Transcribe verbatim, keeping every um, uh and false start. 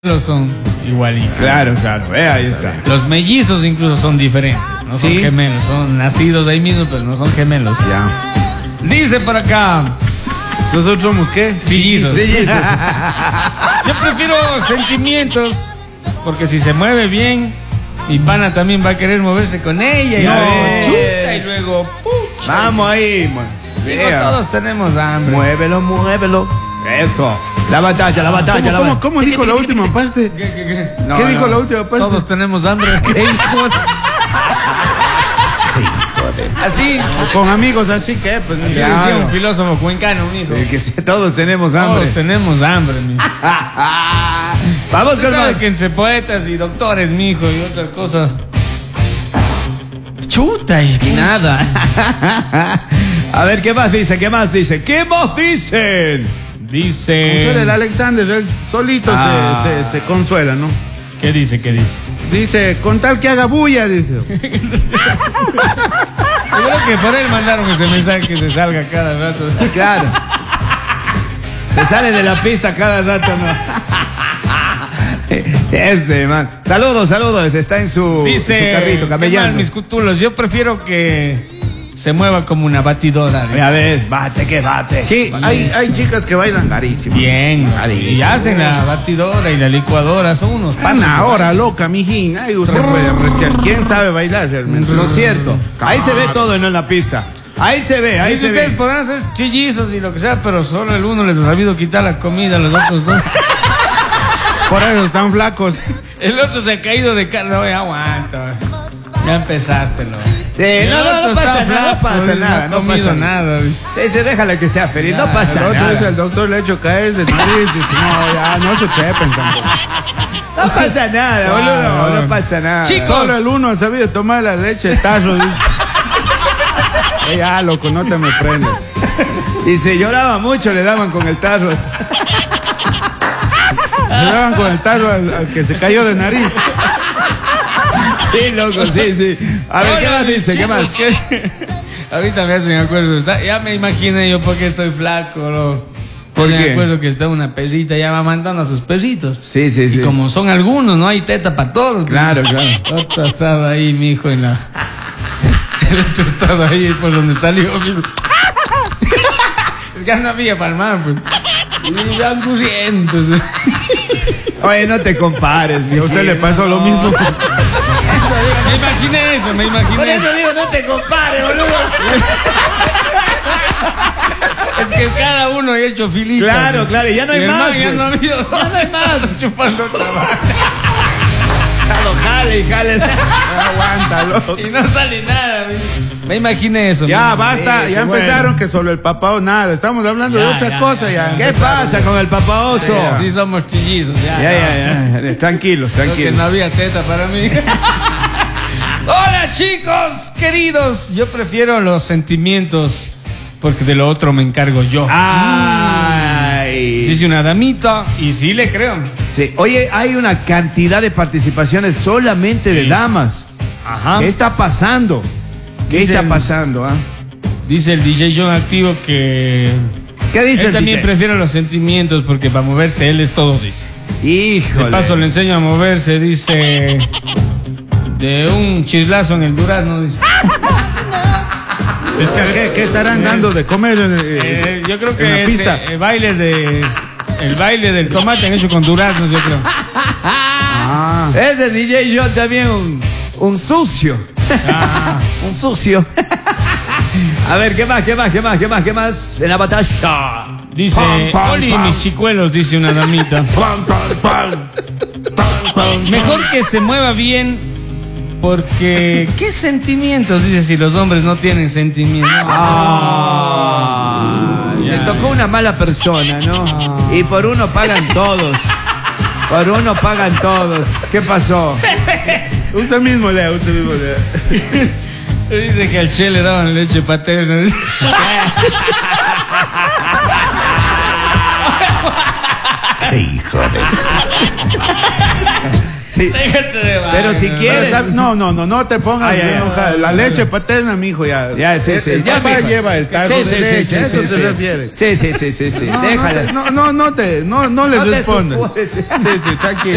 son igualitos. Claro, claro, eh, ahí está. Los mellizos incluso son diferentes, no ¿Sí? son gemelos, son nacidos ahí mismo, pero no son gemelos. Ya. Dice por acá, ¿Nosotros somos qué? trillizos. Trillizos. Yo prefiero sentimientos, porque si se mueve bien, mi pana también va a querer moverse con ella y No luego ves. chuta y luego pucha. Vamos ahí, man. Digo, Vea. todos tenemos hambre. Muévelo, muévelo. Eso. La batalla, la batalla, ¿Cómo, la cómo, batalla. cómo dijo la última parte? ¿Qué, qué, qué? No, ¿Qué no. dijo la última parte? Todos tenemos hambre. Así, Con amigos así que, pues. así ya. decía un filósofo cuencano, mijo. Eh, que sí, todos tenemos hambre. Todos tenemos hambre, mijo. Vamos Usted con sabe más. que entre poetas y doctores, mijo, y otras cosas. Chuta y Y nada. A ver, ¿qué más dice? ¿Qué más dice? ¿Qué más dicen? Dice. Consuela, el Alexander, él solito Ah. se, se, se consuela, ¿no? ¿Qué dice? ¿Qué dice? Dice, con tal que haga bulla, dice. Yo creo que por él mandaron ese mensaje que se salga cada rato. Claro. Se sale de la pista cada rato, ¿no? Ese, man. Saludos, saludos. Está en su, Dice. en su carrito, ¿qué más, camellando. mis cutulos? Yo prefiero que se mueva como una batidora. dice. Ya ves, bate, que bate. Sí, hay, hay chicas que bailan carísimo. Bien. Carísimo. Y hacen la batidora y la licuadora. Son unos pasos. Una hora loca, mijín. Ay, usted puede apreciar. ¿Quién sabe bailar realmente? Lo cierto. Ahí se ve todo, ¿no? En la pista. Ahí se ve, ahí Dice, se ustedes ve. podrán hacer chillizos y lo que sea, pero solo el uno les ha sabido quitar la comida a los otros dos. Por eso están flacos. El otro se ha caído de cara. No, ya aguanta. Ya empezaste, ¿no? Sí, El no, no, otro no pasa está nada, no flaco, pasa y nada, ha no comido pasa nada. Sí, se déjala que sea feliz, no Ya, pasa El otro dice, nada. el doctor le ha hecho caer de nariz. Dice, no, ya, no se chepen tampoco. No pasa nada, boludo, no pasa nada. Chicos. Solo el uno ha sabido tomar la leche de tarro, dice. Eh, ya, loco, no te me prendes. Y se lloraba mucho, le daban con el tarro. Le daban con el tarro al, al que se cayó de nariz. Sí, loco, sí, sí. A ver, ¿qué Hola, más mis dice? ¿Qué chicos, más? que- Ahorita me hacen acuerdo. O sea, ya me imaginé yo por qué estoy flaco, ¿no? ¿Por Me qué? acuerdo que está una perrita ya va mandando a sus perritos. Sí, sí, sí. Y como son algunos, no hay teta para todos. Claro, claro. Otro ha estado ahí, mi hijo, en la. El otro ha estado ahí por donde salió, mijo. Es que anda había palmar, pues. Y ya angurrientos. Oye, no te compares, mi A usted le pasó lo mismo. Me imaginé eso, me Por imaginé. eso digo, no te compares, boludo. Es que cada uno ha hecho filita. Claro, claro, y ya no hay Y el más, man Ya pues. no ha habido. Ya no hay más. Chupando trabajo. Jalo, jale y jale. Aguanta, loco. Y no sale nada. mi- Me imaginé eso. Ya, mi- basta, Sí, ya sí, empezaron bueno. que solo el papá o nada. Estamos hablando de Ya, otra ya, cosa ya, ya. ¿Qué pasa con el papá oso? Sí, somos chillizos. Ya, Ya, ya, ya. Tranquilos, Creo que tranquilos. no había teta para mí. Hola chicos, queridos. Yo prefiero los sentimientos porque de lo otro me encargo yo. Ay. Dice una damita y sí le creo. Sí. Oye, hay una cantidad de participaciones solamente de Sí. damas. Ajá. ¿Qué está pasando? ¿Qué Dice está el- pasando? ah? Dice el D J John Activo que ¿Qué dice él el también D J? prefiere los sentimientos porque para moverse él es todo, dice. Híjole. De paso le enseño a moverse, dice, de un chislazo en el durazno, dice. O sea, ¿qué, qué estarán dando de comer en, eh, Eh, yo creo en que la es pista? eh, el baile de el baile del tomate han hecho con duraznos, yo creo. Ah, Ese D J John también un, un sucio. Ah, Un sucio. A ver, ¿qué más? ¿Qué más? ¿Qué más? ¿Qué más? ¿Qué más? En la batalla. dice, Pam, pam, Oli, pam. mis chicuelos, dice una damita. Pam, pam, pam. Pam, pam. Mejor que se mueva bien porque ¿qué sentimientos? Dice, si los hombres no tienen sentimientos. Ah, Ya. le tocó una mala persona, ¿no? Y por uno pagan todos. Por uno pagan todos. ¿Qué pasó? usted mismo lea, usted mismo lea. Dice que al Che le daban leche paterna. Hijo de. Sí. Déjate de vaina. Pero si Pero quieres. está- No, no, no, no te pongas Ay, ay, ay. enojado. La leche paterna, mijo, ya. Ya, sí, El- sí. El ya, papá mijo. lleva el tarro Sí, de sí, sí, leche, sí, a eso sí, se sí. refiere. Sí, sí, sí, sí, sí. No, Déjala. No, no, no, no te, no, no le No te respondas. sufures. Sí, sí, tranquilo.